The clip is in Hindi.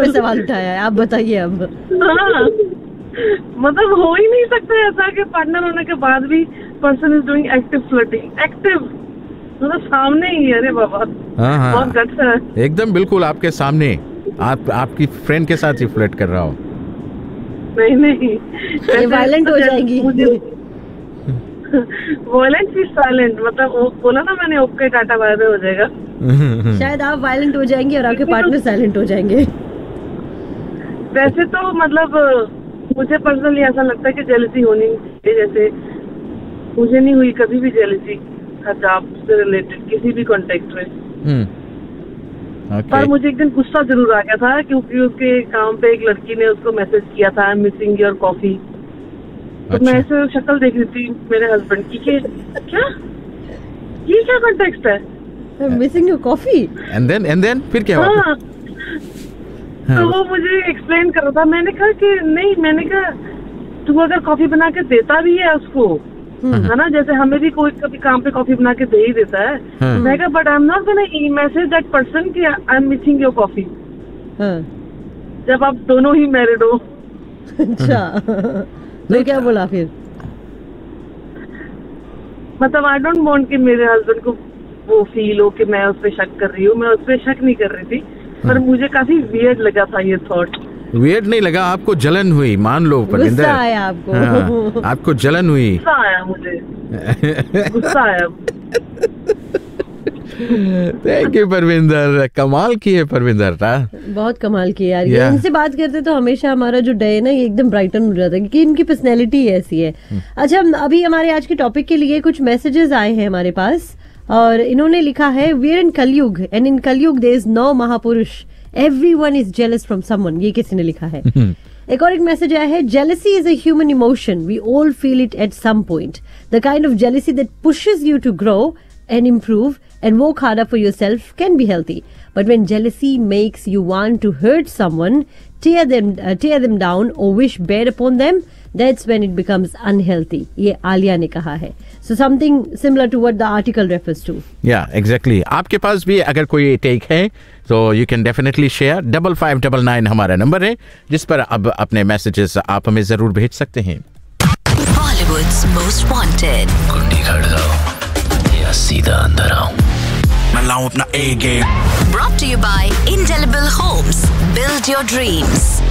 पे सवाल उठाया है, आप बताइए अब। हाँ, मतलब हो ही नहीं सकता ऐसा कि पार्टनर होने के बाद भी person is doing active flirting. Active मतलब सामने ही, अरे बाबा। हाँ बहुत गट्स है। एकदम बिल्कुल आपके सामने, आपकी फ्रेंड के साथ ही फ्लर्ट कर रहा हो। नहीं ये वायलेंट हो जाएगी। वायलेंट फिर साइलेंट, मतलब बोला ना मैंने, ओके टाटा बाय बाय हो जाएगा। शायद आप वायलेंट हो जाएंगे और आपके पार्टनर साइलेंट हो जाएंगे। वैसे तो मतलब मुझे पर्सनली ऐसा लगता है कि जेलसी होनी चाहिए। जैसे मुझे नहीं हुई कभी भी जेलसी जॉब से रिलेटेड किसी भी कॉन्टेक्ट में। पर मुझे एक दिन गुस्सा जरूर आ गया था क्योंकि उसके काम पे एक लड़की ने उसको मैसेज किया था, I am missing your coffee. तो मैं ऐसे शक्ल देख रही थी मेरे हस्बैंड की कि क्या ये क्या कॉन्टेक्स्ट है, missing your coffee. And then फिर क्या हुआ? तो वो मुझे एक्सप्लेन कर रहा था। मैंने कहा कि नहीं, मैंने कहा तू अगर कॉफी बना के देता भी है उसको, है ना, जैसे हमें भी कोई कभी काम पे कॉफी बना के दे ही देता है। मैं कहा but I am not gonna message that person कि I am missing your coffee जब आप दोनों ही मैरिड हो। अच्छा तो क्या बोला फिर? मतलब आई डोंट वांट कि मेरे हस्बैंड को वो फील हो कि मैं उस पर शक कर रही हूँ। मैं उस पर शक नहीं कर रही थी, पर मुझे काफी वियर्ड लगा था ये थॉट। वियर्ड नहीं लगा आपको, जलन हुई, मान लो परविंदर। गुस्सा आया आपको? हाँ, आपको जलन हुई। गुस्सा आया मुझे, गुस्सा आया। थैंक यू परविंदर, कमाल की है परविंदर। बहुत कमाल की यार। ये इनसे बात करते तो हमेशा हमारा जो डे है ना ये एकदम ब्राइटन हो जाता है क्योंकि इनकी पर्सनैलिटी ऐसी है। अच्छा, अभी हमारे आज के टॉपिक के लिए कुछ मैसेजेस आए हैं हमारे पास और इन्होंने लिखा है वी आर इन कलयुग एंड इन कलयुग देयर इज नो महापुरुष, everyone is jealous from someone. ये किसी ने लिखा है। एक और एक मैसेज आया है, jealousy is a human emotion, we all feel it at some point, the kind of jealousy that pushes you to grow and improve and work harder for yourself can be healthy, but when jealousy makes you want to hurt someone, tear them down or wish bad upon them, that's when it becomes unhealthy. ये आलिया ने कहा है. So something similar to what the article refers to. Yeah, exactly. आपके पास भी अगर कोई टेक है तो you can definitely share. 5599 हमारा नंबर है जिस पर अब अपने मैसेजेस आप हमें जरूर भेज सकते हैं. Bollywood's most wanted. कुंडी खड़काओ या सीधा अंदर आओ, मैं लाऊं अपना A game. Brought to you by Indelible Homes. Build your dreams.